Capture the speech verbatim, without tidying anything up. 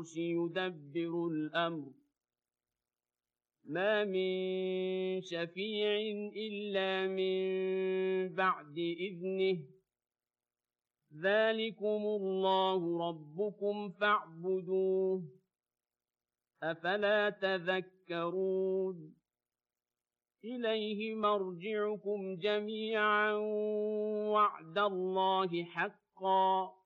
يدبر الأمر ما من شفيع إلا من بعد إذنه ذلكم الله ربكم فاعبدوه أفلا تذكرون إليه مرجعكم جميعا وعد الله حقا